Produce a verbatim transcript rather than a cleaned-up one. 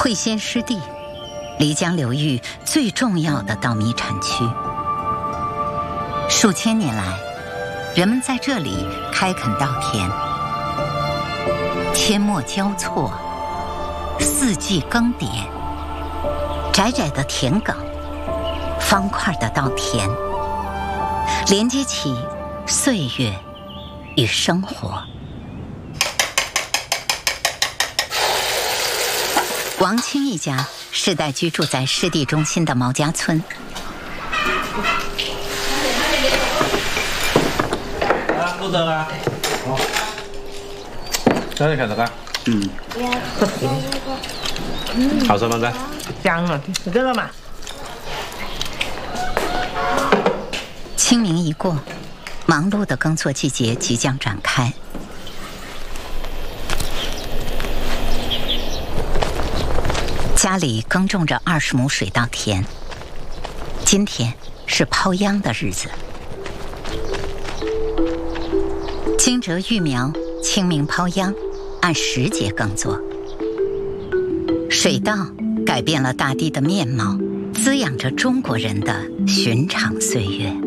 会仙湿地，漓江流域最重要的稻米产区。数千年来，人们在这里开垦稻田，阡陌交错，四季更迭。窄窄的田埂，方块的稻田，连接起岁月与生活。王清一家世代居住在湿地中心的毛家村。 啊，够得了。好。这里看这个。嗯。好吃吗？这。 香啊，吃这个嘛。 清明一过，忙碌的耕作季节即将展开。家里耕种着二十亩水稻田，今天是抛秧的日子。惊蛰育苗，清明抛秧，按时节耕作。水稻改变了大地的面貌，滋养着中国人的寻常岁月。